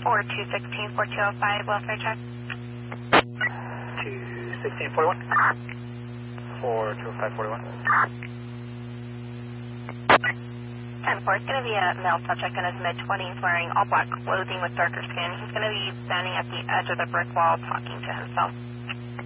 4216, 4205, welfare check. 21641. 42541. 10-4, it's going to be a male subject in his mid-20s wearing all black clothing with darker skin. He's going to be standing at the edge of the brick wall talking to himself.